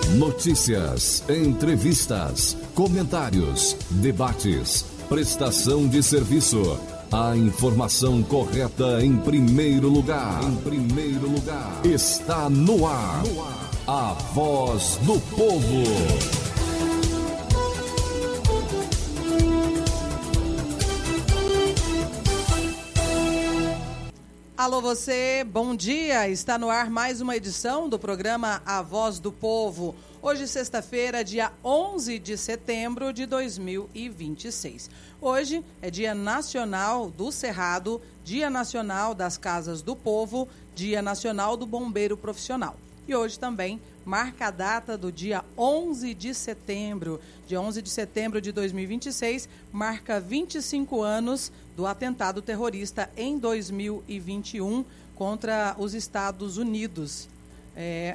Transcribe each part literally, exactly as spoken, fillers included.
Notícias, entrevistas, comentários, debates, prestação de serviço. A informação correta em primeiro lugar. Em primeiro lugar. Está no ar. No ar. A Voz do Povo. Alô você, bom dia, está no ar mais uma edição do programa A Voz do Povo. Hoje, sexta-feira, dia onze de setembro de dois mil e vinte e seis. Hoje é Dia Nacional do Cerrado, Dia Nacional das Casas do Povo, Dia Nacional do Bombeiro Profissional. E hoje também marca a data do dia onze de setembro. Dia onze de setembro de dois mil e vinte e seis marca vinte e cinco anos do atentado terrorista em dois mil e vinte e um contra os Estados Unidos. É,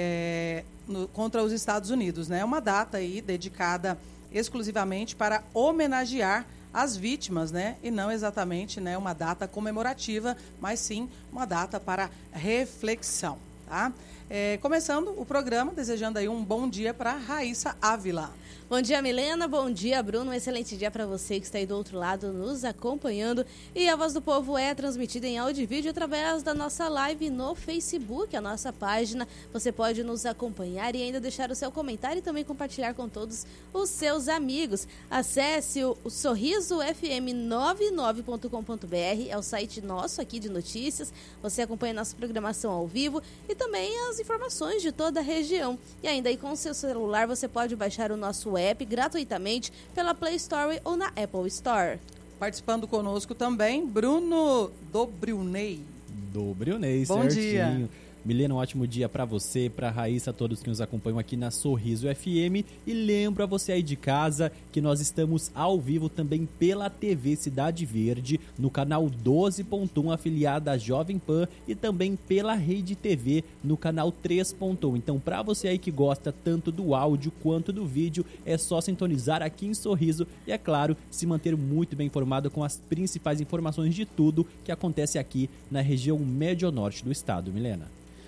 é, no, contra os Estados Unidos, né? É uma data aí dedicada exclusivamente para homenagear as vítimas, né? E não exatamente, né, uma data comemorativa, mas sim uma data para reflexão, tá? É, começando o programa, desejando aí um bom dia para Raíssa Ávila. Bom dia, Milena. Bom dia, Bruno. Um excelente dia para você que está aí do outro lado nos acompanhando. E a Voz do Povo é transmitida em áudio e vídeo através da nossa live no Facebook, a nossa página. Você pode nos acompanhar e ainda deixar o seu comentário e também compartilhar com todos os seus amigos. Acesse o, o sorriso f m noventa e nove ponto com ponto b r, é o site nosso aqui de notícias. Você acompanha nossa programação ao vivo e também as informações de toda a região. E ainda aí com o seu celular você pode baixar o nosso app gratuitamente pela Play Store ou na Apple Store. Participando conosco também, Bruno Dobrunei. Dobrunei, bom certinho. Dia. Milena, um ótimo dia para você, para Raíssa, todos que nos acompanham aqui na Sorriso F M. E lembro a você aí de casa que nós estamos ao vivo também pela T V Cidade Verde, no canal doze ponto um, afiliada à Jovem Pan, e também pela Rede T V no canal três ponto um. Então, para você aí que gosta tanto do áudio quanto do vídeo, é só sintonizar aqui em Sorriso e, é claro, se manter muito bem informado com as principais informações de tudo que acontece aqui na região médio-norte do estado. Milena.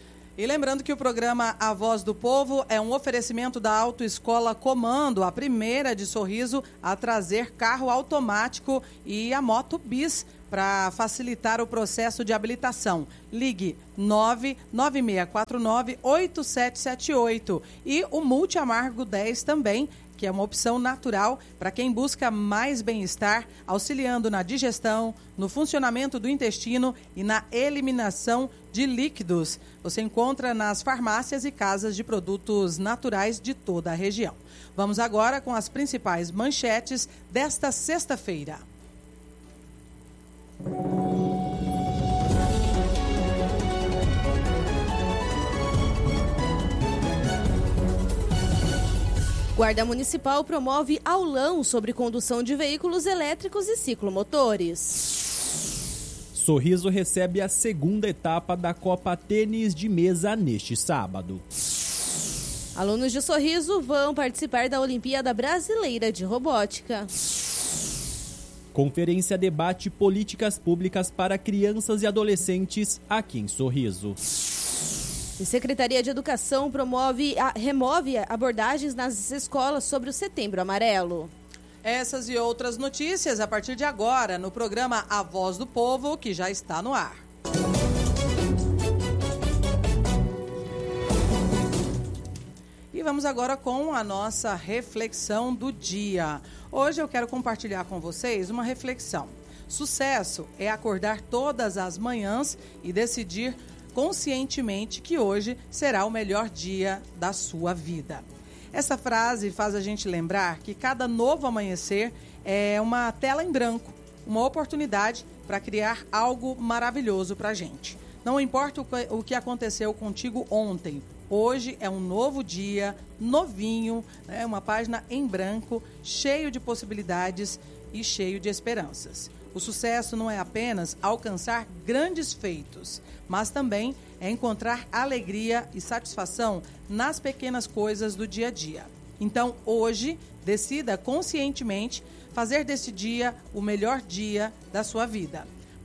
E lembrando que o programa A Voz do Povo é um oferecimento da Autoescola Comando, a primeira de Sorriso a trazer carro automático, e a Moto Bis para facilitar o processo de habilitação. Ligue nove nove seis quatro nove oito sete sete oito. E o Multi Amargo dez também, que é uma opção natural para quem busca mais bem-estar, auxiliando na digestão, no funcionamento do intestino e na eliminação de líquidos. Você encontra nas farmácias e casas de produtos naturais de toda a região. Vamos agora com as principais manchetes desta sexta-feira. Guarda Municipal promove aulão sobre condução de veículos elétricos e ciclomotores. Sorriso recebe a segunda etapa da Copa Tênis de Mesa neste sábado. Alunos de Sorriso vão participar da Olimpíada Brasileira de Robótica. Conferência debate políticas públicas para crianças e adolescentes aqui em Sorriso. E Secretaria de Educação promove, a, remove abordagens nas escolas sobre o Setembro Amarelo. Essas e outras notícias a partir de agora no programa A Voz do Povo, que já está no ar. E vamos agora com a nossa reflexão do dia. Hoje eu quero compartilhar com vocês uma reflexão. Sucesso é acordar todas as manhãs e decidir conscientemente que hoje será o melhor dia da sua vida. Essa frase faz a gente lembrar que cada novo amanhecer é uma tela em branco, uma oportunidade para criar algo maravilhoso para a gente. Não importa o que aconteceu contigo ontem, hoje é um novo dia, novinho, né? Uma página em branco, cheio de possibilidades e cheio de esperanças. O sucesso não é apenas alcançar grandes feitos, mas também é encontrar alegria e satisfação nas pequenas coisas do dia a dia. Então, hoje, decida conscientemente fazer desse dia o melhor dia da sua vida.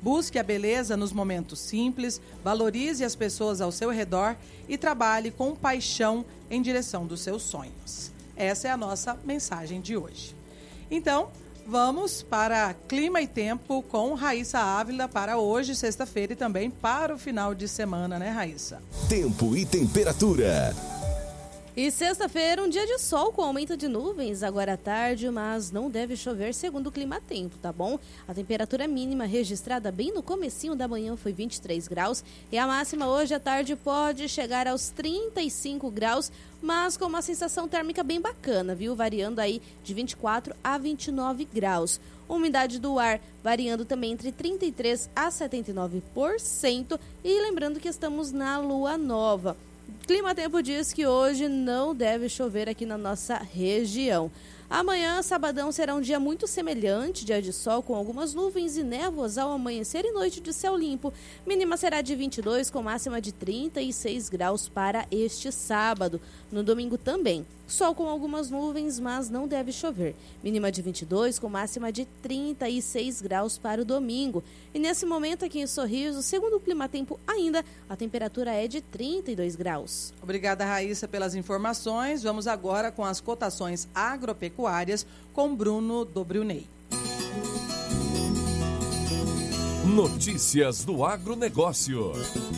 Busque a beleza nos momentos simples, valorize as pessoas ao seu redor e trabalhe com paixão em direção dos seus sonhos. Essa é a nossa mensagem de hoje. Então, vamos para Clima e Tempo com Raíssa Ávila para hoje, sexta-feira, e também para o final de semana, né, Raíssa? Tempo e temperatura. E sexta-feira, um dia de sol com aumento de nuvens agora à tarde, mas não deve chover segundo o Clima-Tempo, tá bom? A temperatura mínima registrada bem no comecinho da manhã foi vinte e três graus e a máxima hoje à tarde pode chegar aos trinta e cinco graus, mas com uma sensação térmica bem bacana, viu? Variando aí de vinte e quatro a vinte e nove graus. Umidade do ar variando também entre trinta e três a setenta e nove por cento e lembrando que estamos na lua nova. Clima-Tempo diz que hoje não deve chover aqui na nossa região. Amanhã, sabadão, será um dia muito semelhante, dia de sol com algumas nuvens e névoas ao amanhecer e noite de céu limpo. Mínima será de vinte e dois, com máxima de trinta e seis graus para este sábado. No domingo também, sol com algumas nuvens, mas não deve chover. Mínima de vinte e dois, com máxima de trinta e seis graus para o domingo. E nesse momento aqui em Sorriso, segundo o Clima-Tempo ainda, a temperatura é de trinta e dois graus. Obrigada, Raíssa, pelas informações. Vamos agora com as cotações agropecuárias com Bruno Dobrunei. Notícias do agronegócio.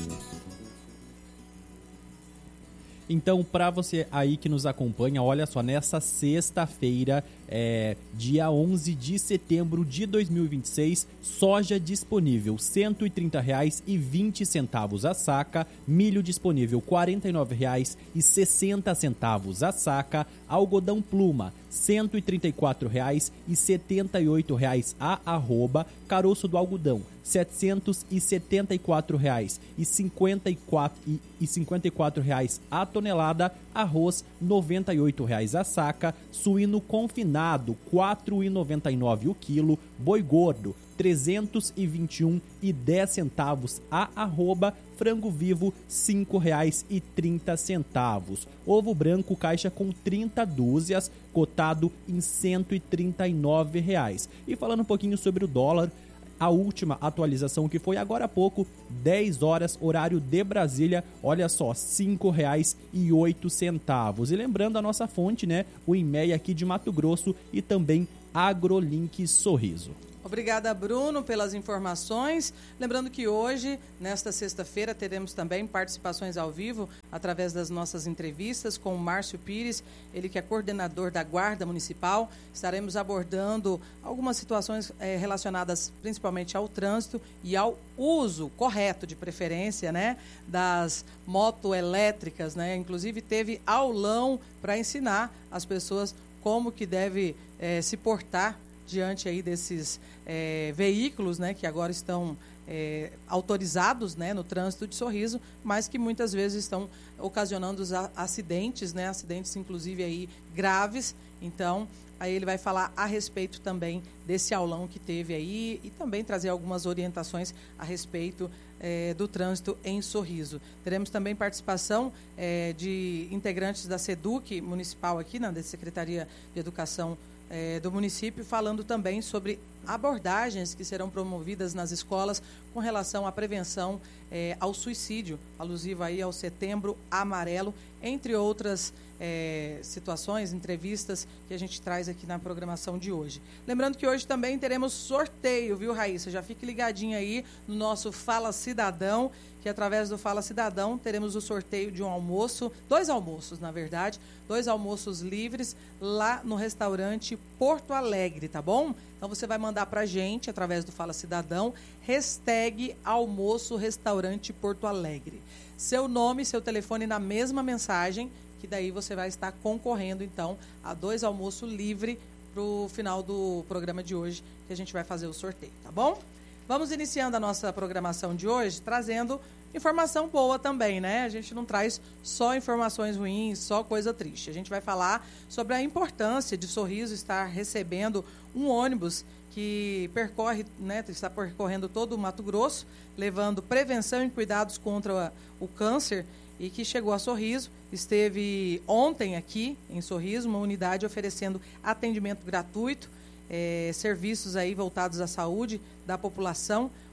Então, para você aí que nos acompanha, olha só, nessa sexta-feira, é, dia onze de setembro de dois mil e vinte e seis, soja disponível cento e trinta reais e vinte centavos a saca, milho disponível quarenta e nove reais e sessenta centavos a saca, algodão pluma cento e trinta e quatro reais e setenta e oito reais a arroba, caroço do algodão setecentos e setenta e quatro reais e cinquenta e quatro e, e cinquenta e quatro reais a tonelada, arroz noventa e oito reais a saca, suíno confinado quatro reais e noventa e nove centavos o quilo, boi gordo trezentos e vinte e um reais e dez centavos a arroba, frango vivo cinco reais e trinta centavos. Ovo branco caixa com trinta dúzias, cotado em cento e trinta e nove reais. E falando um pouquinho sobre o dólar, a última atualização que foi agora há pouco, dez horas, horário de Brasília, olha só, cinco reais e oito centavos. E lembrando a nossa fonte, né, o IMEA aqui de Mato Grosso e também AgroLink Sorriso. Obrigada, Bruno, pelas informações. Lembrando que hoje, nesta sexta-feira, teremos também participações ao vivo através das nossas entrevistas com o Márcio Pires, ele que é coordenador da Guarda Municipal. Estaremos abordando algumas situações eh, relacionadas principalmente ao trânsito e ao uso correto, de preferência, né, das motoelétricas, né? Inclusive teve aulão para ensinar as pessoas como que deve eh, se portar diante aí desses é, veículos, né, que agora estão é, autorizados, né, no trânsito de Sorriso, mas que muitas vezes estão ocasionando os acidentes, né, acidentes inclusive aí graves. Então, aí ele vai falar a respeito também desse aulão que teve aí e também trazer algumas orientações a respeito é, do trânsito em Sorriso. Teremos também participação é, de integrantes da SEDUC municipal aqui, na Secretaria de Educação É, do município, falando também sobre abordagens que serão promovidas nas escolas com relação à prevenção é, ao suicídio, alusivo aí ao Setembro Amarelo, entre outras é, situações, entrevistas que a gente traz aqui na programação de hoje. Lembrando que hoje também teremos sorteio, viu, Raíssa? Já fique ligadinha aí no nosso Fala Cidadão, que através do Fala Cidadão teremos o sorteio de um almoço, dois almoços, na verdade, dois almoços livres lá no restaurante Porto Alegre, tá bom? Então você vai mandar pra gente, através do Fala Cidadão, hashtag almoço restaurante Porto Alegre. Seu nome, seu telefone na mesma mensagem, que daí você vai estar concorrendo, então, a dois almoços livres pro final do programa de hoje, que a gente vai fazer o sorteio, tá bom? Vamos iniciando a nossa programação de hoje, trazendo informação boa também, né? A gente não traz só informações ruins, só coisa triste. A gente vai falar sobre a importância de Sorriso estar recebendo um ônibus que percorre, né, está percorrendo todo o Mato Grosso, levando prevenção e cuidados contra o câncer e que chegou a Sorriso. Esteve ontem aqui em Sorriso, uma unidade oferecendo atendimento gratuito, É, serviços aí voltados à saúde da população,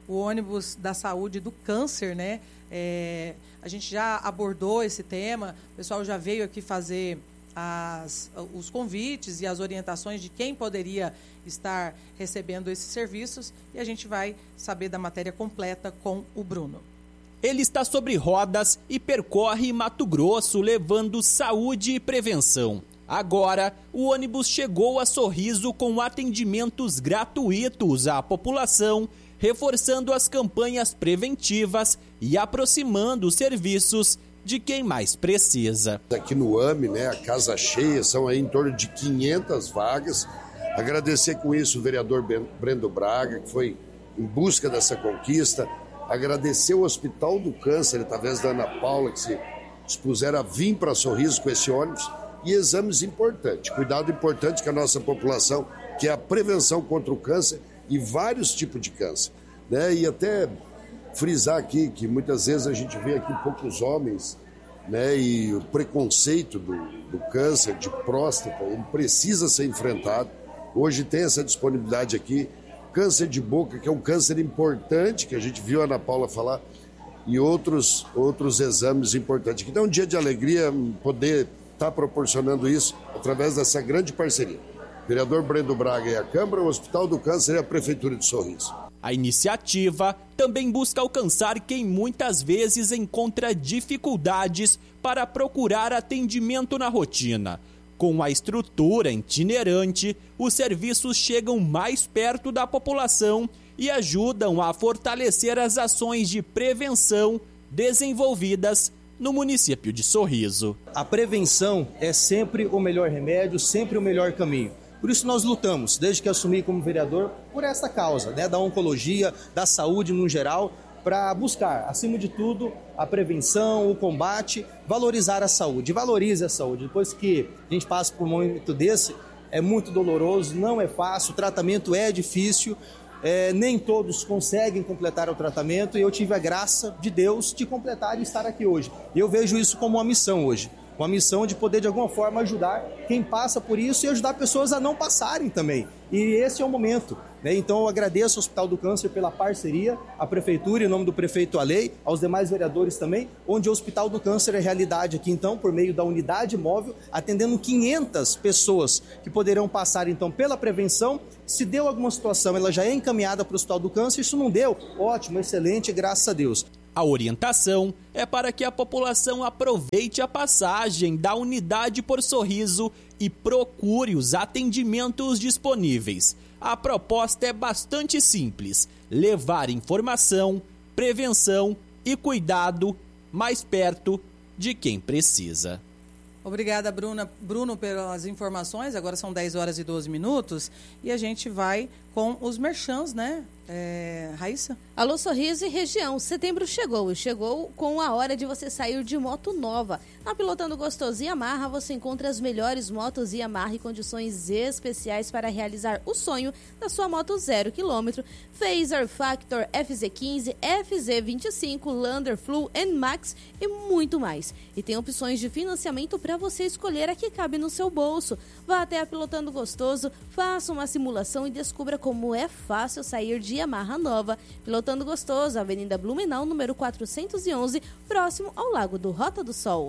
o ônibus da saúde do câncer, né? É, a gente já abordou esse tema, o pessoal já veio aqui fazer as, os convites e as orientações de quem poderia estar recebendo esses serviços, e a gente vai saber da matéria completa com o Bruno. Ele está sobre rodas e percorre Mato Grosso levando saúde e prevenção. Agora, o ônibus chegou a Sorriso com atendimentos gratuitos à população, reforçando as campanhas preventivas e aproximando os serviços de quem mais precisa. Aqui no A M E, né, a casa cheia, são aí em torno de quinhentas vagas. Agradecer com isso o vereador Brendo Braga, que foi em busca dessa conquista. Agradecer o Hospital do Câncer, através da Ana Paula, que se dispuseram a vir para Sorriso com esse ônibus. E exames importantes, cuidado importante com a nossa população, que é a prevenção contra o câncer e vários tipos de câncer, né? E até frisar aqui que muitas vezes a gente vê aqui poucos homens, né? E o preconceito do, do câncer de próstata, ele precisa ser enfrentado. Hoje tem essa disponibilidade aqui. Câncer de boca, que é um câncer importante, que a gente viu a Ana Paula falar, e outros, outros exames importantes. Então é um dia de alegria poder estar proporcionando isso através dessa grande parceria. Vereador Brendo Braga e a Câmara, o Hospital do Câncer e a Prefeitura de Sorriso. A iniciativa também busca alcançar quem muitas vezes encontra dificuldades para procurar atendimento na rotina. Com a estrutura itinerante, os serviços chegam mais perto da população e ajudam a fortalecer as ações de prevenção desenvolvidas no município de Sorriso. A prevenção é sempre o melhor remédio, sempre o melhor caminho. Por isso nós lutamos, desde que assumi como vereador, por essa causa, né, da oncologia, da saúde no geral, para buscar, acima de tudo, a prevenção, o combate, valorizar a saúde. Valorize a saúde. Depois que a gente passa por um momento desse, é muito doloroso, não é fácil, o tratamento é difícil, é, nem todos conseguem completar o tratamento, e eu tive a graça de Deus de completar e estar aqui hoje. E eu vejo isso como uma missão hoje. Uma missão de poder, de alguma forma, ajudar quem passa por isso e ajudar pessoas a não passarem também. E esse é o momento, né? Então eu agradeço ao Hospital do Câncer pela parceria, à Prefeitura, em nome do prefeito Alei, aos demais vereadores também, onde o Hospital do Câncer é realidade aqui, então, por meio da unidade móvel, atendendo quinhentas pessoas que poderão passar, então, pela prevenção. Se deu alguma situação, ela já é encaminhada para o Hospital do Câncer. Se não deu, ótimo, excelente, graças a Deus. A orientação é para que a população aproveite a passagem da unidade por Sorriso e procure os atendimentos disponíveis. A proposta é bastante simples: levar informação, prevenção e cuidado mais perto de quem precisa. Obrigada, Bruna, Bruno, pelas informações. Agora são dez horas e doze minutos e a gente vai com os merchans, né? É, Raíssa? Alô, Sorriso e região. Setembro chegou e chegou com a hora de você sair de moto nova. Na Pilotando Gostoso e Yamaha você encontra as melhores motos Yamaha e condições especiais para realizar o sonho da sua moto zero quilômetro. Phaser, Factor, F Z quinze, F Z vinte e cinco, Lander, Flu, N-Max e muito mais. E tem opções de financiamento para você escolher a que cabe no seu bolso. Vá até a Pilotando Gostoso, faça uma simulação e descubra como é fácil sair de Yamaha nova. Pilotando Gostoso, Avenida Blumenau, número quatrocentos e onze, próximo ao Lago do Rota do Sol.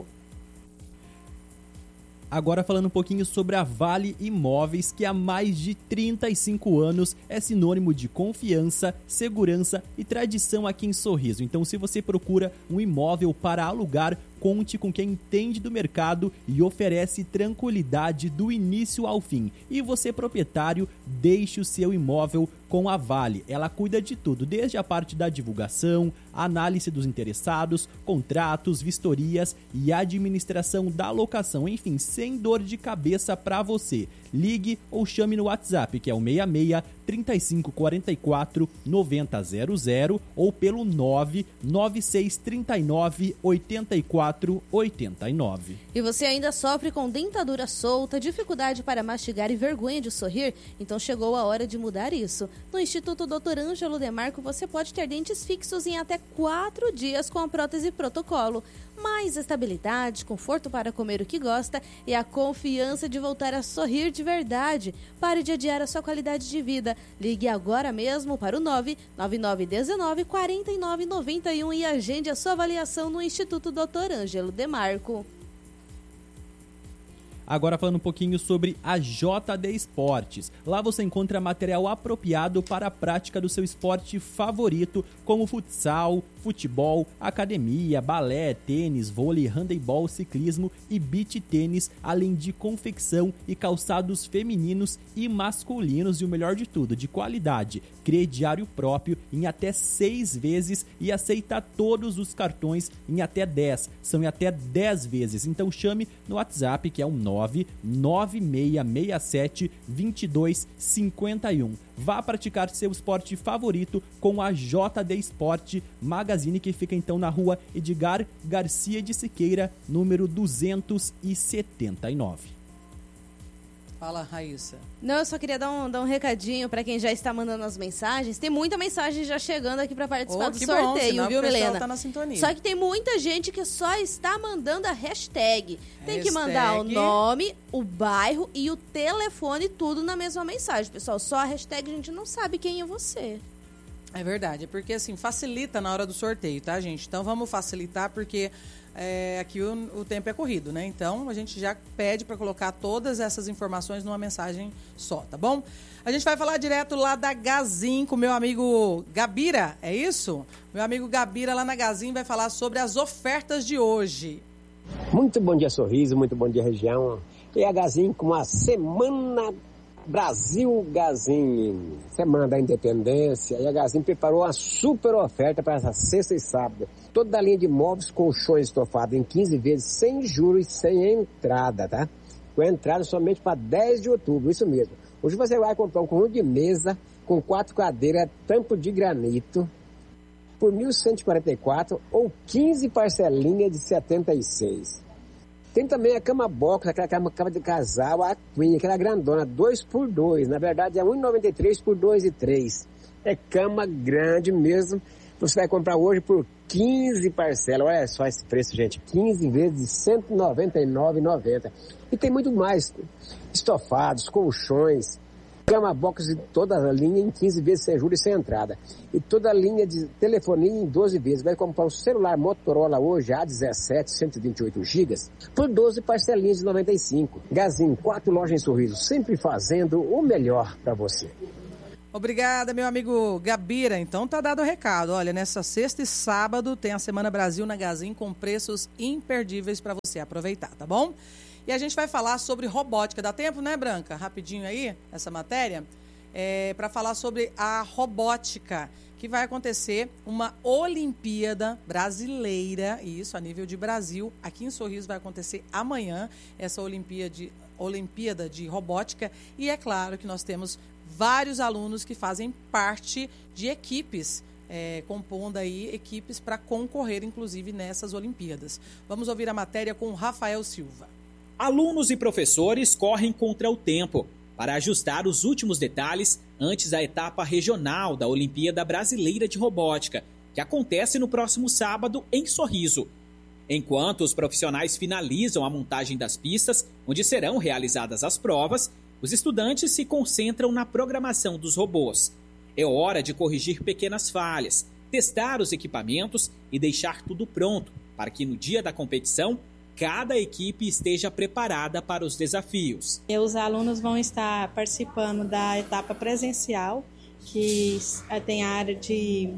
Agora falando um pouquinho sobre a Vale Imóveis, que há mais de trinta e cinco anos é sinônimo de confiança, segurança e tradição aqui em Sorriso. Então, se você procura um imóvel para alugar, conte com quem entende do mercado e oferece tranquilidade do início ao fim. E você, proprietário, deixe o seu imóvel com a Vale. Ela cuida de tudo, desde a parte da divulgação, análise dos interessados, contratos, vistorias e administração da locação. Enfim, sem dor de cabeça para você. Ligue ou chame no WhatsApp, que é o seis seis, trinta e cinco, quarenta e quatro, noventa zero zero ou pelo nove nove seis, trinta e nove, oitenta e quatro quatro oito nove. E você ainda sofre com dentadura solta, dificuldade para mastigar e vergonha de sorrir? Então chegou a hora de mudar isso. No Instituto doutor Ângelo Demarco você pode ter dentes fixos em até quatro dias com a prótese protocolo. Mais estabilidade, conforto para comer o que gosta e a confiança de voltar a sorrir de verdade. Pare de adiar a sua qualidade de vida. Ligue agora mesmo para o nove nove nove um nove quatro nove nove um e agende a sua avaliação no Instituto doutor Ângelo Demarco. Agora falando um pouquinho sobre a J D Esportes. Lá você encontra material apropriado para a prática do seu esporte favorito, como futsal, futebol, academia, balé, tênis, vôlei, handebol, ciclismo e beach tênis, além de confecção e calçados femininos e masculinos e o melhor de tudo, de qualidade. Crediário próprio em até seis vezes e aceita todos os cartões em até dez. São em até dez vezes. Então chame no WhatsApp que é um nove nove seis seis sete dois dois cinco um. Vá praticar seu esporte favorito com a J D Esporte Magazine, que fica então na rua Edgar Garcia de Siqueira, número duzentos e setenta e nove. Fala, Raíssa. Não, eu só queria dar um, dar um recadinho para quem já está mandando as mensagens. Tem muita mensagem já chegando aqui para participar oh, do que sorteio, bom, viu, o pessoal Milena? Tá na sintonia. Só que tem muita gente que só está mandando a hashtag. Tem hashtag... que mandar o nome, o bairro e o telefone, tudo na mesma mensagem, pessoal. Só a hashtag a gente não sabe quem é você. É verdade, porque assim, facilita na hora do sorteio, tá, gente? Então vamos facilitar porque é, aqui o, o tempo é corrido, né? Então a gente já pede para colocar todas essas informações numa mensagem só, tá bom? A gente vai falar direto lá da Gazin com meu amigo Gabira, é isso? Meu amigo Gabira lá na Gazin vai falar sobre as ofertas de hoje. Muito bom dia, Sorriso, muito bom dia, região. E a Gazin com a Semana Brasil Gazin, Semana da Independência, e a Gazin preparou uma super oferta para essa sexta e sábado. Toda a linha de móveis, colchões estofados em quinze vezes, sem juros e sem entrada, tá? Com entrada somente para dez de outubro, isso mesmo. Hoje você vai comprar um conjunto de mesa com quatro cadeiras, tampo de granito, por mil cento e quarenta e quatro ou quinze parcelinhas de setenta e seis. Tem também a cama box, aquela cama, cama de casal, a Queen, aquela grandona, dois por dois. Na verdade é um real e noventa e três por dois e três. É cama grande mesmo. Você vai comprar hoje por quinze parcelas. Olha só esse preço, gente. quinze vezes de cento e noventa e nove reais e noventa centavos. E tem muito mais. Estofados, colchões, cama box de toda a linha em quinze vezes sem juros e sem entrada. E toda a linha de telefonia em doze vezes. Vai comprar um celular Motorola hoje A dezessete, cento e vinte e oito gigas, por doze parcelinhas de noventa e cinco. Gazin, quatro lojas em Sorriso, sempre fazendo o melhor para você. Obrigada, meu amigo Gabira. Então tá dado o recado. Olha, nessa sexta e sábado tem a Semana Brasil na Gazin com preços imperdíveis para você aproveitar, tá bom? E a gente vai falar sobre robótica. Dá tempo, né, Branca? Rapidinho aí, essa matéria. É, para falar sobre a robótica, que vai acontecer uma Olimpíada brasileira, isso a nível de Brasil. Aqui em Sorriso vai acontecer amanhã essa Olimpíada de, Olimpíada de Robótica. E é claro que nós temos vários alunos que fazem parte de equipes, É, compondo aí equipes para concorrer, inclusive, nessas Olimpíadas. Vamos ouvir a matéria com o Rafael Silva. Alunos e professores correm contra o tempo para ajustar os últimos detalhes antes da etapa regional da Olimpíada Brasileira de Robótica, que acontece no próximo sábado em Sorriso. Enquanto os profissionais finalizam a montagem das pistas, onde serão realizadas as provas, os estudantes se concentram na programação dos robôs. É hora de corrigir pequenas falhas, testar os equipamentos e deixar tudo pronto para que no dia da competição cada equipe esteja preparada para os desafios. Os alunos vão estar participando da etapa presencial, que tem a área de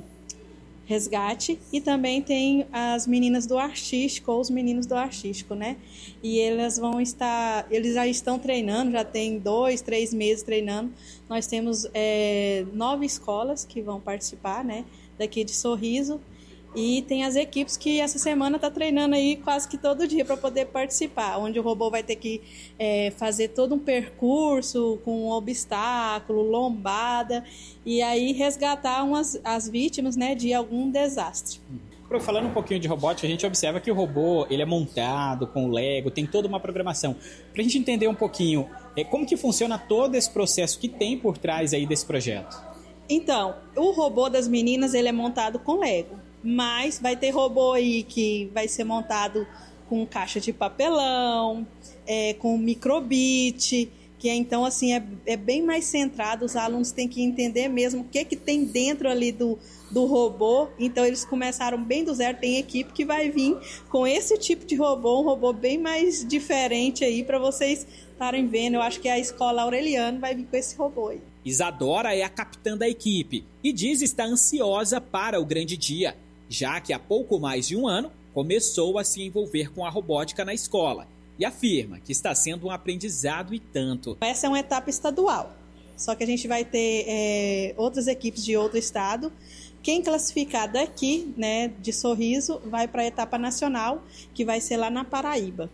resgate, e também tem as meninas do artístico ou os meninos do artístico, né? E elas vão estar, eles já estão treinando, já tem dois, três meses treinando. Nós temos é, nove escolas que vão participar, né? Daqui de Sorriso. E tem as equipes que essa semana está treinando aí quase que todo dia para poder participar, onde o robô vai ter que é, fazer todo um percurso com um obstáculo, lombada, e aí resgatar umas, as vítimas, né, de algum desastre. Falando um pouquinho de robótica, a gente observa que o robô ele é montado com Lego, tem toda uma programação. Para a gente entender um pouquinho, é, como que funciona todo esse processo que tem por trás aí desse projeto? Então, o robô das meninas ele é montado com Lego, mas vai ter robô aí que vai ser montado com caixa de papelão, é, com microbit, que é, então assim é, é bem mais centrado. Os alunos têm que entender mesmo o que, que tem dentro ali do, do robô. Então eles começaram bem do zero. Tem equipe que vai vir com esse tipo de robô, um robô bem mais diferente aí para vocês estarem vendo. Eu acho que a Escola Aureliano vai vir com esse robô aí. Isadora é a capitã da equipe e diz estar ansiosa para o grande dia, já que há pouco mais de um ano começou a se envolver com a robótica na escola. E afirma que está sendo um aprendizado e tanto. Essa é uma etapa estadual, só que a gente vai ter é, outras equipes de outro estado. Quem classificar daqui, né, de Sorriso, vai para a etapa nacional, que vai ser lá na Paraíba.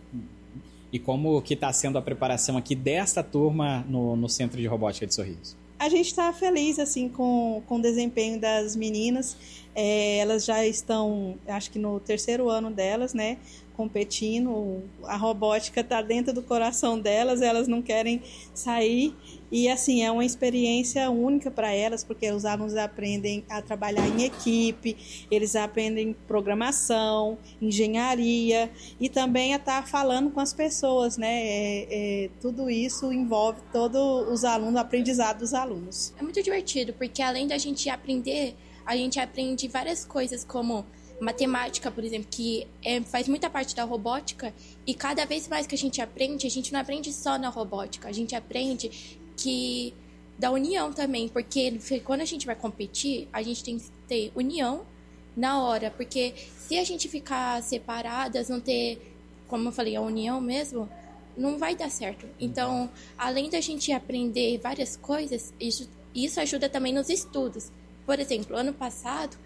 E como que está sendo a preparação aqui desta turma no, no Centro de Robótica de Sorriso? A gente está feliz assim, com, com o desempenho das meninas. É, elas já estão, acho que no terceiro ano delas, né, competindo. A robótica está dentro do coração delas, elas não querem sair. E assim, é uma experiência única para elas, porque os alunos aprendem a trabalhar em equipe, eles aprendem programação, engenharia e também a estar falando com as pessoas, né? É, é, tudo isso envolve todos os alunos, o aprendizado dos alunos. É muito divertido, porque além da gente aprender, a gente aprende várias coisas como matemática, por exemplo, que é, faz muita parte da robótica, e cada vez mais que a gente aprende, a gente não aprende só na robótica, a gente aprende que da união também, porque quando a gente vai competir, a gente tem que ter união na hora, porque se a gente ficar separadas, não ter, como eu falei, a união mesmo, não vai dar certo. Então, além da gente aprender várias coisas, isso, isso ajuda também nos estudos. Por exemplo, ano passado,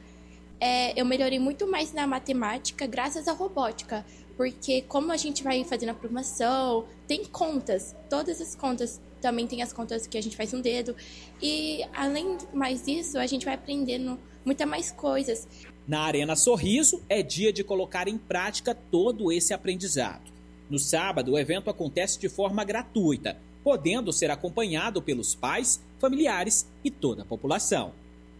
É, eu melhorei muito mais na matemática graças à robótica, porque como a gente vai fazendo a programação, tem contas, todas as contas, também tem as contas que a gente faz no dedo, e além mais disso, a gente vai aprendendo muitas mais coisas. Na Arena Sorriso, é dia de colocar em prática todo esse aprendizado. No sábado, o evento acontece de forma gratuita, podendo ser acompanhado pelos pais, familiares e toda a população.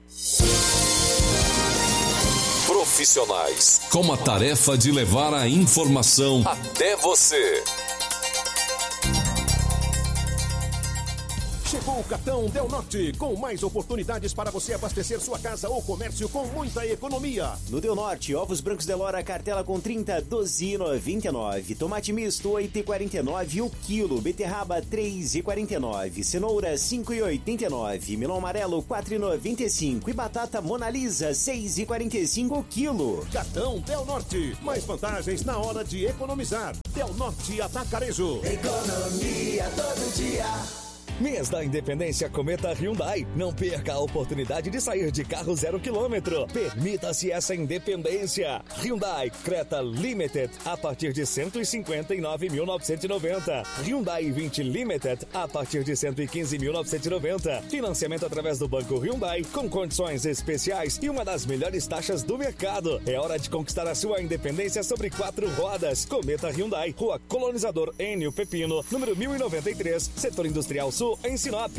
Profissionais com a tarefa de levar a informação até você. Chegou o cartão Del Norte, com mais oportunidades para você abastecer sua casa ou comércio com muita economia. No Del Norte, ovos brancos Delora, cartela com trinta, doze reais e noventa e nove centavos. Tomate misto, oito reais e quarenta e nove centavos o quilo. Beterraba, três reais e quarenta e nove centavos. Cenoura, cinco reais e oitenta e nove centavos. Melão amarelo, quatro reais e noventa e cinco centavos. E batata Mona Lisa, seis reais e quarenta e cinco centavos o quilo. Cartão Del Norte, mais vantagens na hora de economizar. Del Norte Atacarejo. Economia todo dia. Mês da Independência Cometa Hyundai. Não perca a oportunidade de sair de carro zero quilômetro. Permita-se essa independência. Hyundai Creta Limited a partir de cento e cinquenta e nove mil novecentos e noventa. Hyundai vinte Limited a partir de cento e quinze mil novecentos e noventa. Financiamento através do Banco Hyundai com condições especiais e uma das melhores taxas do mercado. É hora de conquistar a sua independência sobre quatro rodas. Cometa Hyundai, Rua Colonizador Enio Pepino, número mil e noventa e três, Setor Industrial Sul, em Sinop.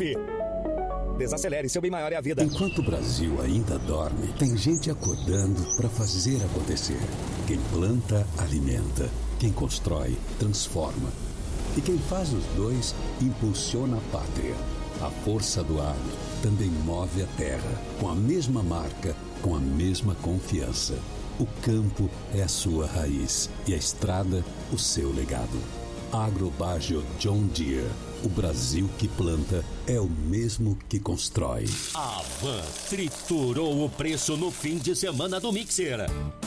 Desacelere, seu bem maior é a vida. Enquanto o Brasil ainda dorme, tem gente acordando para fazer acontecer. Quem planta, alimenta. Quem constrói, transforma. E quem faz os dois, impulsiona a pátria. A força do agro também move a terra, com a mesma marca, com a mesma confiança. O campo é a sua raiz e a estrada, o seu legado. Agrobágio John Deere. O Brasil que planta é o mesmo que constrói. A Van triturou o preço no fim de semana do Mixer.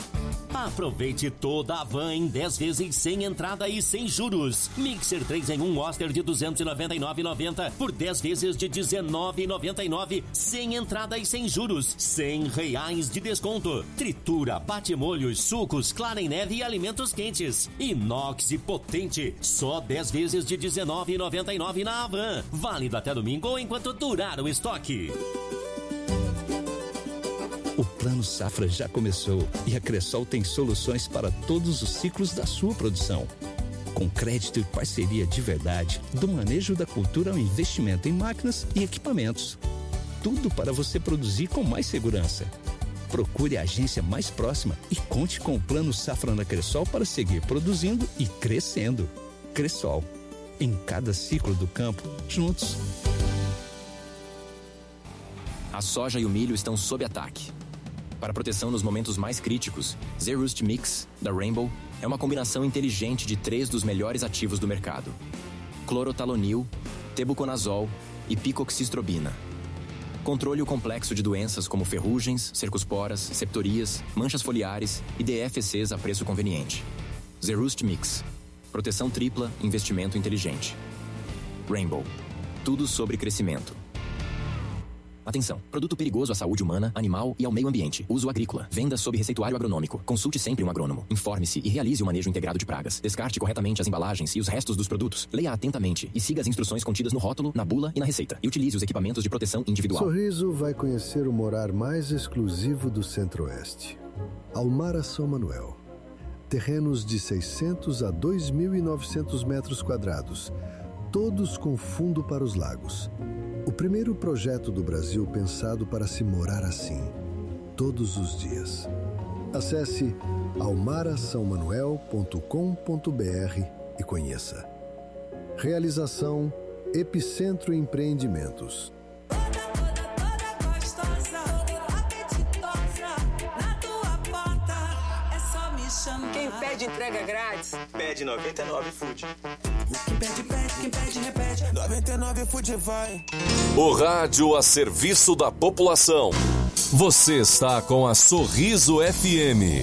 Aproveite toda a Van em dez vezes sem entrada e sem juros. Mixer três em um Oster de duzentos e noventa e nove reais e noventa centavos por dez vezes de dezenove reais e noventa e nove centavos sem entrada e sem juros. cem reais de desconto. Tritura, bate-molhos, sucos, clara em neve e alimentos quentes. Inox e potente. Só dez vezes de dezenove reais e noventa e nove centavos na Van. Válido até domingo ou enquanto durar o estoque. O Plano Safra já começou e a Cressol tem soluções para todos os ciclos da sua produção. Com crédito e parceria de verdade, do manejo da cultura ao investimento em máquinas e equipamentos. Tudo para você produzir com mais segurança. Procure a agência mais próxima e conte com o Plano Safra na Cressol para seguir produzindo e crescendo. Cressol, em cada ciclo do campo, juntos. A soja e o milho estão sob ataque. Para proteção nos momentos mais críticos, Zerust Mix, da Rainbow, é uma combinação inteligente de três dos melhores ativos do mercado: clorotalonil, tebuconazol e picoxistrobina. Controle o complexo de doenças como ferrugens, cercosporas, septorias, manchas foliares e D F Cs a preço conveniente. Zerust Mix. Proteção tripla, investimento inteligente. Rainbow. Tudo sobre crescimento. Atenção! Produto perigoso à saúde humana, animal e ao meio ambiente. Uso agrícola. Venda sob receituário agronômico. Consulte sempre um agrônomo. Informe-se e realize o manejo integrado de pragas. Descarte corretamente as embalagens e os restos dos produtos. Leia atentamente e siga as instruções contidas no rótulo, na bula e na receita. E utilize os equipamentos de proteção individual. Sorriso vai conhecer o morar mais exclusivo do Centro-Oeste. Almara São Manuel. Terrenos de seiscentos a dois mil e novecentos metros quadrados. Todos com fundo para os lagos. O primeiro projeto do Brasil pensado para se morar assim, todos os dias. Acesse almara são manuel ponto com ponto b r e conheça. Realização Epicentro Empreendimentos. Quem pede entrega grátis, pede noventa e nove Food. Quem pede, pede, quem pede, repete. noventa e nove Food vai. O rádio a serviço da população. Você está com a Sorriso F M.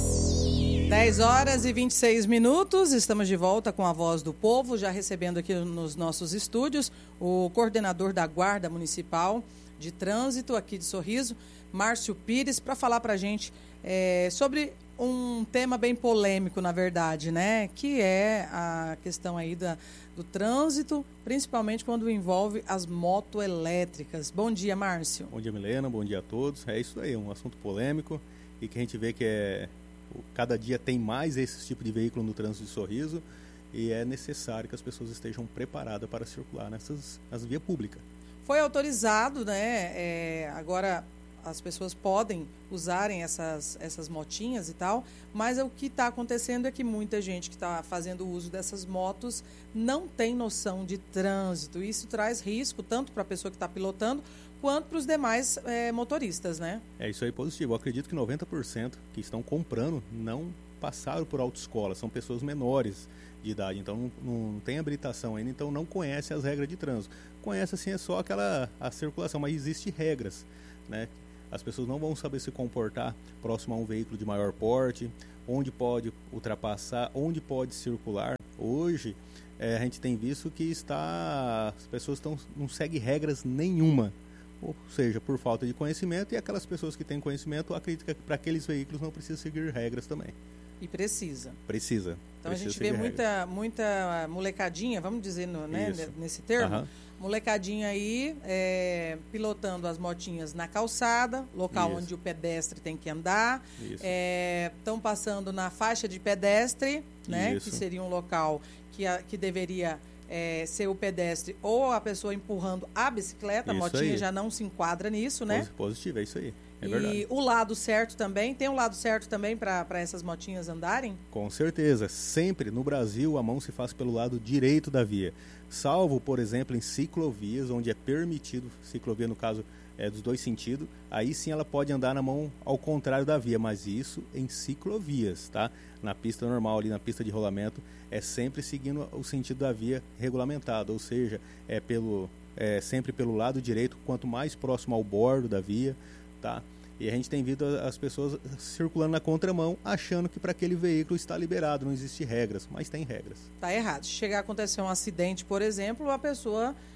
dez horas e vinte e seis minutos, estamos de volta com a Voz do Povo, já recebendo aqui nos nossos estúdios o coordenador da Guarda Municipal de Trânsito aqui de Sorriso, Márcio Pires, para falar para a gente é, sobre um tema bem polêmico, na verdade, né? Que é a questão aí da, do trânsito, principalmente quando envolve as motoelétricas. Bom dia, Márcio. Bom dia, Milena. Bom dia a todos. É isso aí, um assunto polêmico e que a gente vê que é, cada dia tem mais esse tipo de veículo no trânsito de Sorriso e é necessário que as pessoas estejam preparadas para circular nessas nas vias públicas. Foi autorizado, né? É, agora as pessoas podem usarem essas, essas motinhas e tal, mas o que está acontecendo é que muita gente que está fazendo uso dessas motos não tem noção de trânsito. Isso traz risco tanto para a pessoa que está pilotando quanto para os demais é, motoristas, né? É isso aí, positivo. Eu acredito que noventa por cento que estão comprando não passaram por autoescola, são pessoas menores de idade, então não, não tem habilitação ainda, então não conhece as regras de trânsito. Conhece assim é só aquela a circulação, mas existem regras, né? As pessoas não vão saber se comportar próximo a um veículo de maior porte, onde pode ultrapassar, onde pode circular. Hoje, é, a gente tem visto que está, as pessoas tão, não seguem regras nenhuma, ou seja, por falta de conhecimento, e aquelas pessoas que têm conhecimento acreditam que para aqueles veículos não precisa seguir regras também. E precisa. Precisa. Então precisa a gente vê muita, muita molecadinha, vamos dizer no, né, nesse termo, uhum. molecadinha aí é, pilotando as motinhas na calçada, local Isso. onde o pedestre tem que andar, estão é, passando na faixa de pedestre, né, que seria um local que, a, que deveria é, ser o pedestre ou a pessoa empurrando a bicicleta, a motinha aí. Já não se enquadra nisso, né? Positivo, é isso aí. É e verdade. O lado certo também, tem um lado certo também para essas motinhas andarem? Com certeza, sempre no Brasil a mão se faz pelo lado direito da via, salvo, por exemplo, em ciclovias, onde é permitido, ciclovia no caso é dos dois sentidos, aí sim ela pode andar na mão ao contrário da via, mas isso em ciclovias, tá? Na pista normal, ali na pista de rolamento, é sempre seguindo o sentido da via regulamentado, ou seja, é, pelo, é sempre pelo lado direito, quanto mais próximo ao bordo da via, tá? E a gente tem visto as pessoas circulando na contramão, achando que para aquele veículo está liberado, não existe regras, mas tem regras. Tá errado. Se chegar a acontecer um acidente, por exemplo, a pessoa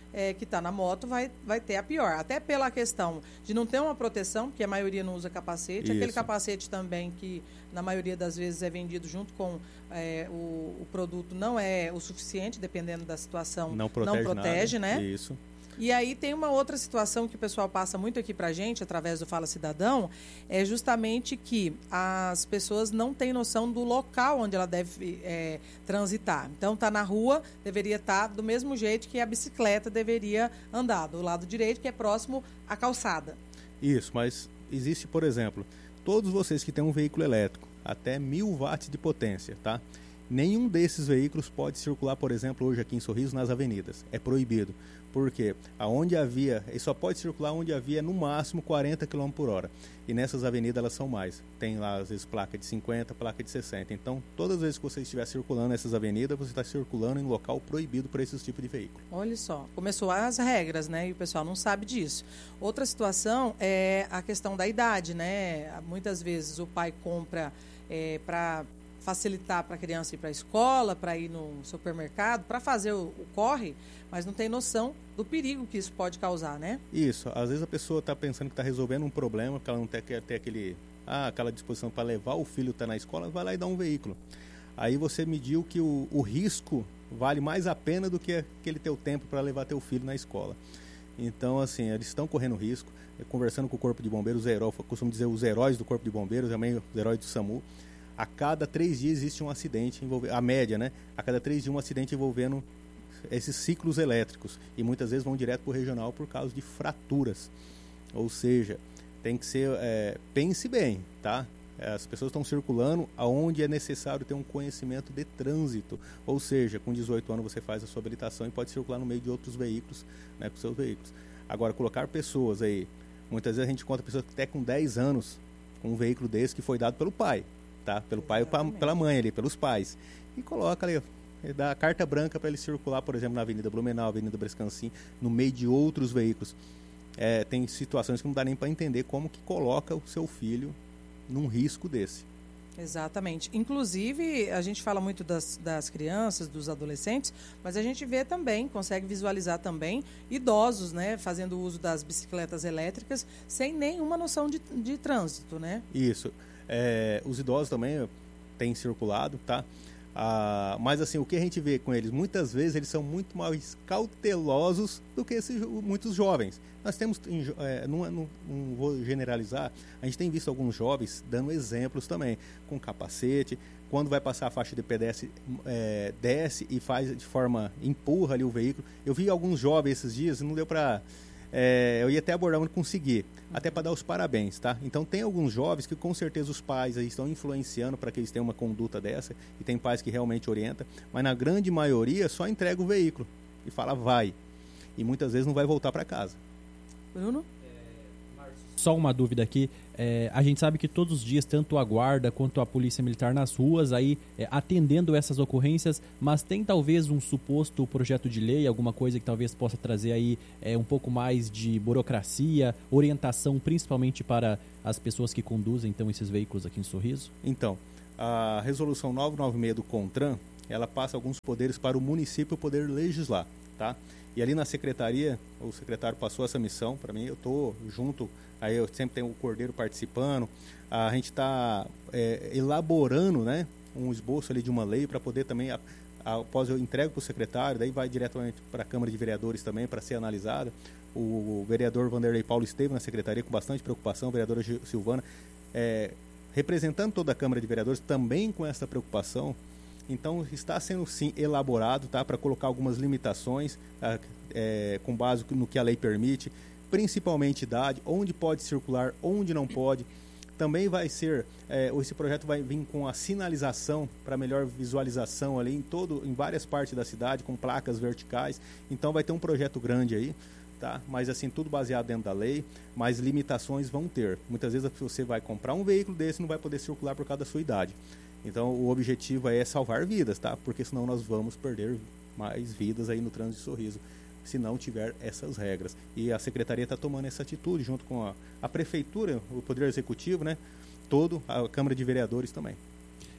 é, que está na moto vai, vai ter a pior. Até pela questão de não ter uma proteção, porque a maioria não usa capacete. Isso. Aquele capacete também que, na maioria das vezes, é vendido junto com é, o, o produto, não é o suficiente, dependendo da situação. Não protege, não protege nada. né? Isso. E aí tem uma outra situação que o pessoal passa muito aqui pra gente, através do Fala Cidadão, é justamente que as pessoas não têm noção do local onde ela deve é, transitar. Então, tá na rua, deveria estar do mesmo jeito que a bicicleta deveria andar, do lado direito, que é próximo à calçada. Isso, mas existe, por exemplo, todos vocês que têm um veículo elétrico, até mil watts de potência, tá? Nenhum desses veículos pode circular, por exemplo, hoje aqui em Sorriso, nas avenidas. É proibido. Por quê? Aonde havia, ele só pode circular onde havia no máximo quarenta quilômetros por hora. E nessas avenidas elas são mais. Tem lá, às vezes, placa de cinquenta, placa de sessenta. Então, todas as vezes que você estiver circulando nessas avenidas, você está circulando em local proibido para esses tipos de veículo. Olha só, começou as regras, né? E o pessoal não sabe disso. Outra situação é a questão da idade, né? Muitas vezes o pai compra é, para facilitar para a criança ir para a escola, para ir no supermercado, para fazer o, o corre, mas não tem noção do perigo que isso pode causar, né? Isso. Às vezes a pessoa está pensando que está resolvendo um problema, que ela não quer ter aquele, ah, aquela disposição para levar o filho tá na escola, vai lá e dá um veículo. Aí você mediu que o, o risco vale mais a pena do que aquele teu tempo para levar teu filho na escola. Então, assim, eles estão correndo risco. Conversando com o Corpo de Bombeiros, os heróis, eu costumo dizer os heróis do Corpo de Bombeiros, também os heróis do SAMU. A cada três dias existe um acidente, envolvendo, a média, né? A cada três dias um acidente envolvendo esses ciclos elétricos. E muitas vezes vão direto para o regional por causa de fraturas. Ou seja, tem que ser... É, pense bem, tá? As pessoas estão circulando aonde é necessário ter um conhecimento de trânsito. Ou seja, com dezoito anos você faz a sua habilitação e pode circular no meio de outros veículos, né? Com seus veículos. Agora, colocar pessoas aí... Muitas vezes a gente conta pessoas que até com dez anos, com um veículo desse que foi dado pelo pai. Tá? Pelo pai ou pela mãe ali, pelos pais. E coloca ali, dá a carta branca para ele circular, por exemplo, na Avenida Blumenau, Avenida Brescancim, no meio de outros veículos. É, tem situações que não dá nem para entender como que coloca o seu filho num risco desse. Exatamente. Inclusive, a gente fala muito das, das crianças, dos adolescentes, mas a gente vê também, consegue visualizar também idosos, né, fazendo uso das bicicletas elétricas sem nenhuma noção de, de trânsito, né? Isso. É, os idosos também têm circulado, tá? Ah, mas assim, o que a gente vê com eles, muitas vezes eles são muito mais cautelosos do que esses, muitos jovens. Nós temos, é, não, não, não vou generalizar, a gente tem visto alguns jovens dando exemplos também, com capacete, quando vai passar a faixa de pedestre, é, desce e faz de forma, empurra ali o veículo. Eu vi alguns jovens esses dias, não deu para... É, eu ia até abordar, mas não consegui, até para dar os parabéns, tá? Então tem alguns jovens que com certeza os pais aí estão influenciando para que eles tenham uma conduta dessa, e tem pais que realmente orientam, mas na grande maioria só entrega o veículo e fala vai, e muitas vezes não vai voltar para casa. Bruno? Só uma dúvida aqui, é, a gente sabe que todos os dias, tanto a guarda quanto a polícia militar nas ruas, aí é, atendendo essas ocorrências, mas tem talvez um suposto projeto de lei, alguma coisa que talvez possa trazer aí é, um pouco mais de burocracia, orientação principalmente para as pessoas que conduzem então esses veículos aqui em Sorriso? Então, a resolução novecentos e noventa e seis do CONTRAN, ela passa alguns poderes para o município poder legislar, tá? E ali na secretaria, o secretário passou essa missão para mim, eu estou junto, aí eu sempre tenho o Cordeiro participando, a gente está é, elaborando, né, um esboço ali de uma lei para poder também, a, a, após eu entrego para o secretário, daí vai diretamente para a Câmara de Vereadores também para ser analisada. O, o vereador Vanderlei Paulo esteve na secretaria com bastante preocupação, a vereadora Silvana, é, representando toda a Câmara de Vereadores também com essa preocupação. Então está sendo sim elaborado, tá, para colocar algumas limitações tá, é, com base no que a lei permite, principalmente idade, onde pode circular, onde não pode. Também vai ser, é, esse projeto vai vir com a sinalização para melhor visualização ali em, todo, em várias partes da cidade, com placas verticais. Então vai ter um projeto grande aí, tá? Mas assim, tudo baseado dentro da lei, mas limitações vão ter. Muitas vezes você vai comprar um veículo desse e não vai poder circular por causa da sua idade. Então o objetivo é salvar vidas, tá? Porque senão nós vamos perder mais vidas aí no trânsito de Sorriso, se não tiver essas regras. E a secretaria está tomando essa atitude junto com a, a prefeitura, o Poder Executivo, né? Todo, a Câmara de Vereadores também.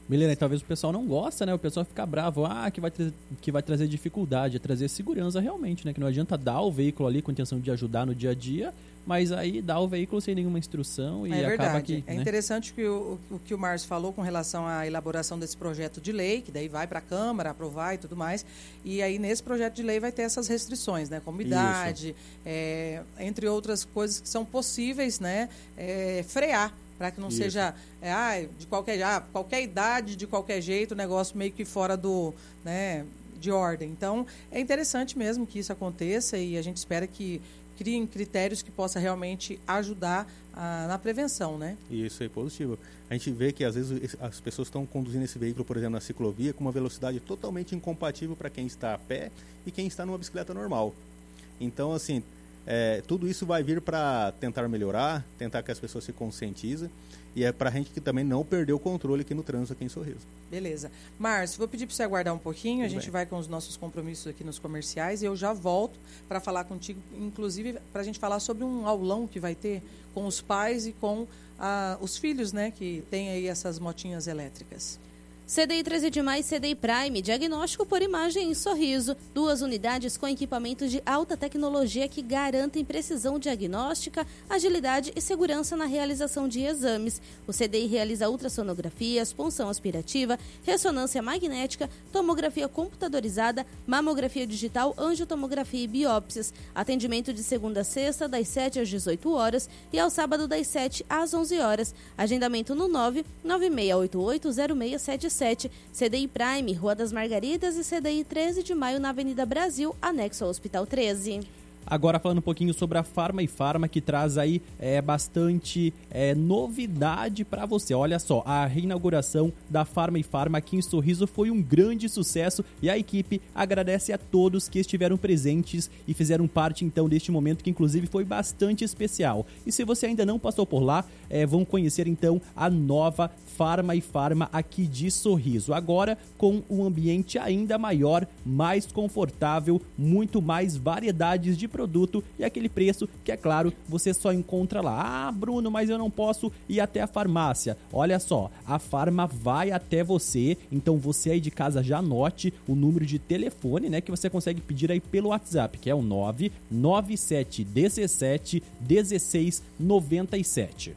Milena, e talvez o pessoal não gosta, né? O pessoal fica bravo, ah, que vai, tra- que vai trazer dificuldade, é trazer segurança realmente, né? Que não adianta dar o veículo ali com a intenção de ajudar no dia a dia, mas aí dá o veículo sem nenhuma instrução e é acaba verdade. que... É né? interessante que o, o que o Márcio falou com relação à elaboração desse projeto de lei, que daí vai para a Câmara aprovar e tudo mais, e aí nesse projeto de lei vai ter essas restrições, né? Como idade, é, entre outras coisas que são possíveis, né? É, frear, para que não Isso. seja é, ah, de qualquer, ah, qualquer idade, de qualquer jeito, o negócio meio que fora do, né, de ordem. Então, é interessante mesmo que isso aconteça e a gente espera que criem critérios que possam realmente ajudar a, na prevenção, né? Isso é positivo. A gente vê que às vezes as pessoas estão conduzindo esse veículo, por exemplo, na ciclovia, com uma velocidade totalmente incompatível para quem está a pé e quem está numa bicicleta normal. Então, assim, É, tudo isso vai vir para tentar melhorar, tentar que as pessoas se conscientizem e é para a gente que também não perder o controle aqui no trânsito aqui em Sorriso. Beleza. Márcio, vou pedir para você aguardar um pouquinho, Tudo a gente bem. vai com os nossos compromissos aqui nos comerciais e eu já volto para falar contigo, inclusive para a gente falar sobre um aulão que vai ter com os pais e com ah, os filhos, né, que tem aí essas motinhas elétricas. C D I treze de maio, C D I Prime, diagnóstico por imagem em Sorriso. Duas unidades com equipamentos de alta tecnologia que garantem precisão diagnóstica, agilidade e segurança na realização de exames. O C D I realiza ultrassonografias, punção aspirativa, ressonância magnética, tomografia computadorizada, mamografia digital, angiotomografia e biópsias. Atendimento de segunda a sexta, das sete às dezoito horas e ao sábado das sete às onze horas. Agendamento no nove nove seis oito oito zero seis sete sete. C D I Prime, Rua das Margaridas e C D I treze de maio na Avenida Brasil, anexo ao Hospital treze. Agora falando um pouquinho sobre a Farma e Farma, que traz aí é, bastante é, novidade para você. Olha só, a reinauguração da Farma e Farma aqui em Sorriso foi um grande sucesso e a equipe agradece a todos que estiveram presentes e fizeram parte então deste momento que inclusive foi bastante especial. E se você ainda não passou por lá, é, vão conhecer então a nova Farma e Farma aqui de Sorriso. Agora com um ambiente ainda maior, mais confortável, muito mais variedades de produto e aquele preço que, é claro, você só encontra lá. Ah, Bruno, mas eu não posso ir até a farmácia. Olha só, a Farma vai até você, então você aí de casa já anote o número de telefone, né, que você consegue pedir aí pelo WhatsApp, que é o nove nove sete um sete um seis nove sete.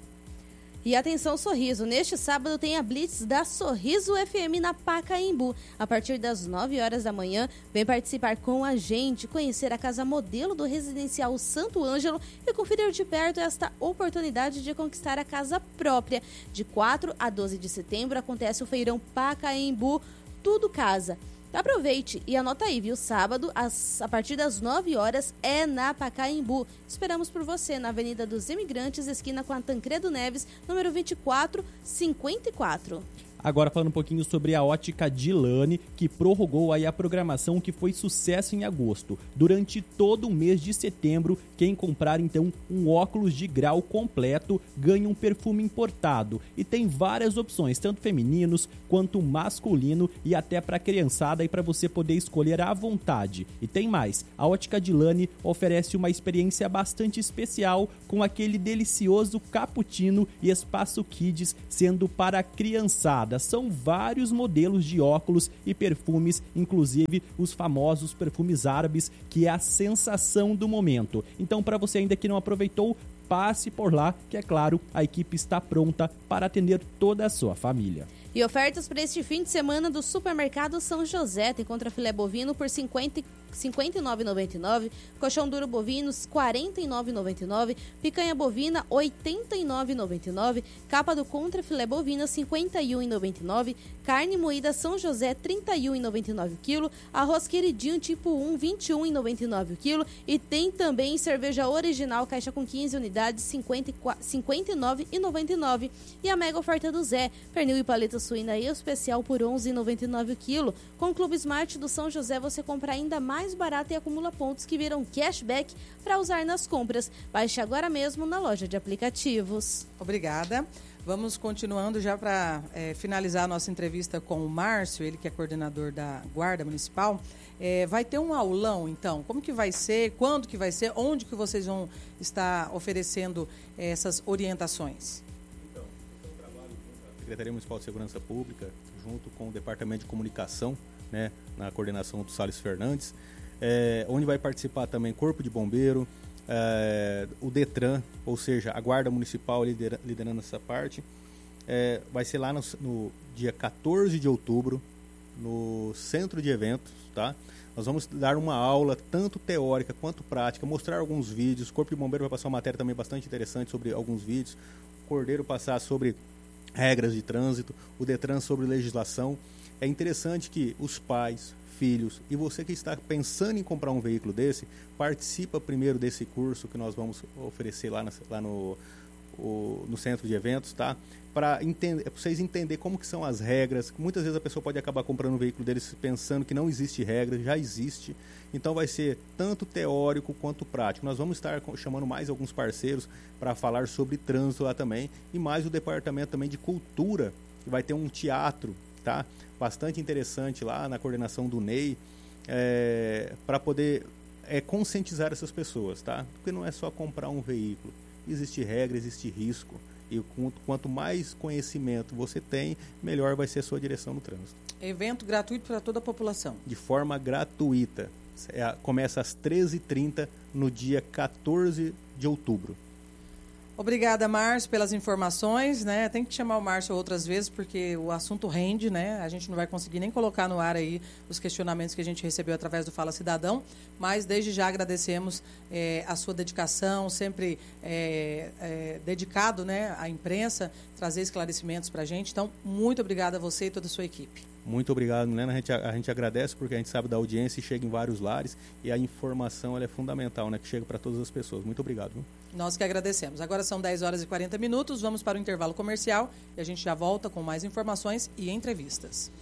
E atenção Sorriso, neste sábado tem a Blitz da Sorriso F M na Pacaembu. A partir das nove horas da manhã, vem participar com a gente, conhecer a casa modelo do residencial Santo Ângelo e conferir de perto esta oportunidade de conquistar a casa própria. De quatro a doze de setembro acontece o feirão Pacaembu Tudo Casa. Aproveite e anota aí, viu? Sábado, às, a partir das nove horas, é na Pacaembu. Esperamos por você na Avenida dos Imigrantes, esquina com a Tancredo Neves, número vinte e quatro cinquenta e quatro. Agora falando um pouquinho sobre a Ótica Dilane, que prorrogou aí a programação que foi sucesso em agosto. Durante todo o mês de setembro, quem comprar então um óculos de grau completo ganha um perfume importado. E tem várias opções, tanto femininos quanto masculino e até para criançada e para você poder escolher à vontade. E tem mais, a Ótica Dilane oferece uma experiência bastante especial com aquele delicioso cappuccino e espaço kids sendo para a criançada. São vários modelos de óculos e perfumes, inclusive os famosos perfumes árabes, que é a sensação do momento. Então, para você ainda que não aproveitou, passe por lá, que é claro, a equipe está pronta para atender toda a sua família. E ofertas para este fim de semana do Supermercado São José. Tem contra filé bovino por cinquenta e nove reais e noventa e nove centavos, colchão duro bovino quarenta e nove reais e noventa e nove centavos, picanha bovina oitenta e nove reais e noventa e nove centavos, capa do contra filé bovina cinquenta e um reais e noventa e nove centavos, carne moída São José trinta e um reais e noventa e nove centavos quilo, arroz queridinho tipo um vinte e um reais e noventa e nove centavos quilo e tem também cerveja original caixa com quinze unidades cinquenta e nove reais e noventa e nove centavos e a mega oferta do Zé, pernil e paleta suína especial por onze reais e noventa e nove centavos quilo. Com o Clube Smart do São José você compra ainda mais barato e acumula pontos que viram cashback para usar nas compras. Baixe agora mesmo na loja de aplicativos. Obrigada. Vamos continuando já para é, finalizar a nossa entrevista com o Márcio, ele que é coordenador da Guarda Municipal. É, vai ter um aulão, então? Como que vai ser? Quando que vai ser? Onde que vocês vão estar oferecendo essas orientações? Secretaria Municipal de Segurança Pública, junto com o Departamento de Comunicação, né, na coordenação do Salles Fernandes, é, onde vai participar também Corpo de Bombeiro, é, o Detran, ou seja, a Guarda Municipal lidera, liderando essa parte. É, vai ser lá no, no dia quatorze de outubro, no Centro de Eventos, tá? Nós vamos dar uma aula, tanto teórica quanto prática, mostrar alguns vídeos. O Corpo de Bombeiro vai passar uma matéria também bastante interessante sobre alguns vídeos. O Cordeiro passar sobre regras de trânsito, o Detran sobre legislação. É interessante que os pais, filhos e você que está pensando em comprar um veículo desse, participa primeiro desse curso que nós vamos oferecer lá, na, lá no, o, no Centro de Eventos, tá? Para vocês entenderem como que são as regras. Muitas vezes a pessoa pode acabar comprando um veículo deles pensando que não existe regra, já existe. Então vai ser tanto teórico quanto prático. Nós vamos estar chamando mais alguns parceiros para falar sobre trânsito lá também, e mais o departamento também de cultura, que vai ter um teatro, tá? Bastante interessante lá na coordenação do Ney, é, para poder é, conscientizar essas pessoas, tá? Porque não é só comprar um veículo, existe regra, existe risco. E quanto mais conhecimento você tem, melhor vai ser a sua direção no trânsito. Evento gratuito para toda a população. De forma gratuita. É, começa às treze e trinta no dia quatorze de outubro. Obrigada, Márcio, pelas informações, né? Tem que chamar o Márcio outras vezes, porque o assunto rende, né? A gente não vai conseguir nem colocar no ar aí os questionamentos que a gente recebeu através do Fala Cidadão, mas desde já agradecemos é, a sua dedicação, sempre é, é, dedicado, né, à imprensa, trazer esclarecimentos para a gente. Então, muito obrigada a você e toda a sua equipe. Muito obrigado, Milena. A gente, a, a gente agradece porque a gente sabe da audiência e chega em vários lares, e a informação ela é fundamental, né? Que chega para todas as pessoas. Muito obrigado. Viu? Nós que agradecemos. Agora são dez horas e quarenta minutos, vamos para o intervalo comercial e a gente já volta com mais informações e entrevistas.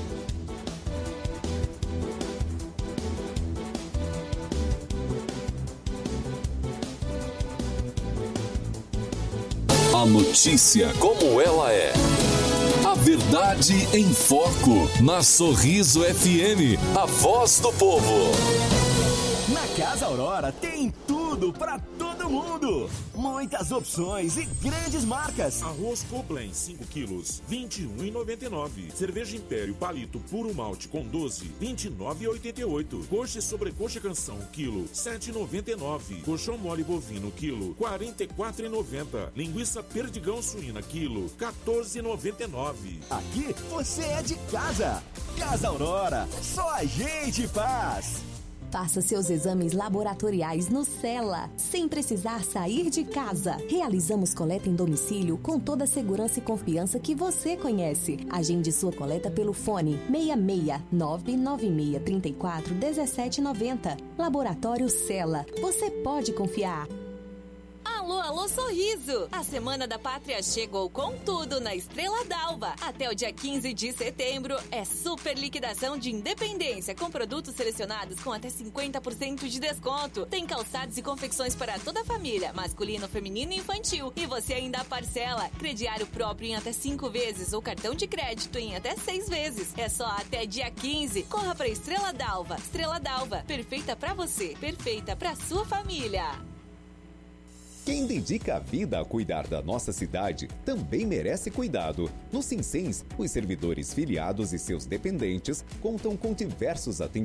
A notícia como ela é. A verdade em foco, na Sorriso F M, a voz do povo. Na Casa Aurora tem tudo pra todo mundo. Muitas opções e grandes marcas. Arroz Coblen cinco quilos, vinte e um reais e noventa e nove centavos. Cerveja Império Palito Puro Malte com doze, vinte e nove reais e oitenta e oito centavos. Coxa e sobrecoxa Canção quilo, sete reais e noventa e nove centavos. Colchão mole bovino quilo, quarenta e quatro reais e noventa centavos. Linguiça Perdigão suína quilo, quatorze reais e noventa e nove centavos. Aqui você é de casa. Casa Aurora, só a gente faz. Faça seus exames laboratoriais no Cela, sem precisar sair de casa. Realizamos coleta em domicílio com toda a segurança e confiança que você conhece. Agende sua coleta pelo fone seis seis nove nove seis três quatro um sete nove zero. Laboratório Cela. Você pode confiar. Alô, alô, Sorriso! A Semana da Pátria chegou com tudo na Estrela d'Alva. Até o dia quinze de setembro é super liquidação de Independência, com produtos selecionados com até cinquenta por cento de desconto. Tem calçados e confecções para toda a família, masculino, feminino e infantil. E você ainda parcela crediário próprio em até cinco vezes ou cartão de crédito em até seis vezes. É só até dia quinze. Corra para Estrela d'Alva. Estrela d'Alva, perfeita para você, perfeita para sua família. Quem dedica a vida a cuidar da nossa cidade também merece cuidado. No Sinsens, os servidores filiados e seus dependentes contam com diversos atendimentos